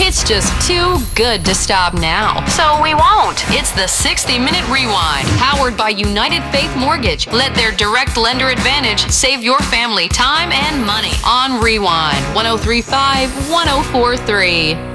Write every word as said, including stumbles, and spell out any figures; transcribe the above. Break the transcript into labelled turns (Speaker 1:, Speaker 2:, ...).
Speaker 1: It's just too good to stop now. So we won't. It's the sixty minute Rewind, powered by United Faith Mortgage. Let their direct lender advantage save your family time and money on Rewind. one oh three five, one oh four three.